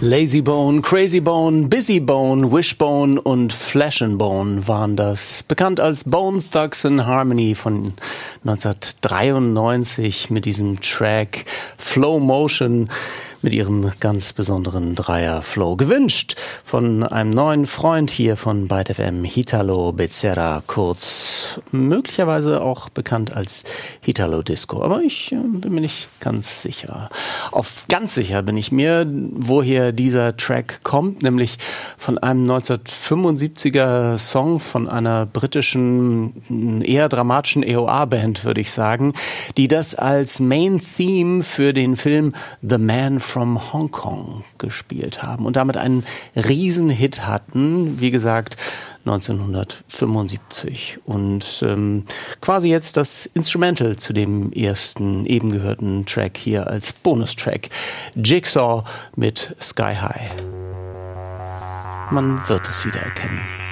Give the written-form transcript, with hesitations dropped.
Lazy Bone, Crazy Bone, Busy Bone, Wishbone und Flesh and Bone waren das. Bekannt als Bone Thugs and Harmony von 1993 mit diesem Track Flow Motion mit ihrem ganz besonderen Dreier-Flow. Gewünscht von einem neuen Freund hier von Byte FM, Hitalo Becerra, kurz möglicherweise auch bekannt als Hitalo Disco. Aber ich bin mir nicht ganz sicher. Ganz sicher bin ich mir, woher dieser Track kommt, nämlich von einem 1975er Song von einer britischen, eher dramatischen EOA-Band, würde ich sagen, die das als Main Theme für den Film The Man from Hong Kong gespielt haben und damit einen Riesenhit hatten, wie gesagt, 1975 und quasi jetzt das Instrumental zu dem ersten eben gehörten Track hier als Bonustrack. Jigsaw mit Sky High. Man wird es wieder erkennen.